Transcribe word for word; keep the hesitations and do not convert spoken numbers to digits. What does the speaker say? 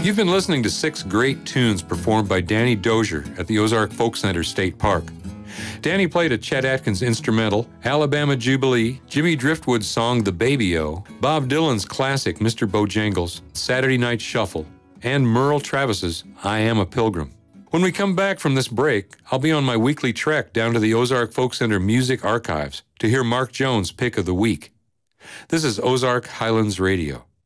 You've been listening to six great tunes performed by Danny Dozier at the Ozark Folk Center State Park. Danny played a Chet Atkins instrumental, Alabama Jubilee, Jimmy Driftwood's song The Baby-O, Bob Dylan's classic Mister Bojangles, Saturday Night Shuffle, and Merle Travis's I Am a Pilgrim. When we come back from this break, I'll be on my weekly trek down to the Ozark Folk Center Music Archives to hear Mark Jones' pick of the week. This is Ozark Highlands Radio.